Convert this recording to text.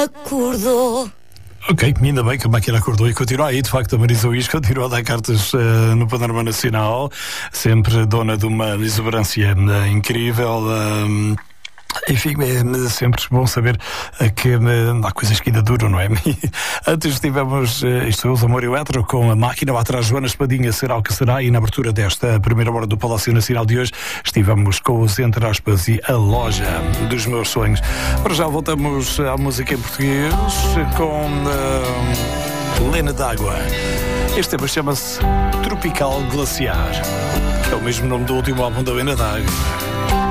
acordou. Ok, ainda bem que a máquina acordou e continua aí. De facto, a Marisa Luís continua a dar cartas no panorama nacional, sempre dona de uma exuberância incrível. Enfim, é sempre bom saber que há coisas que ainda duram, não é? Antes tivemos isto é, Os Amor Eletro com a máquina, lá atrás Joana Espadinha, Será o que Será, e na abertura desta primeira hora do Palácio Nacional de hoje estivemos com os Entre Aspas e A Loja dos Meus Sonhos. Para já voltamos à música em português com Lena D'Água. Este tema chama-se Tropical Glaciar, que é o mesmo nome do último álbum da Lena D'Água.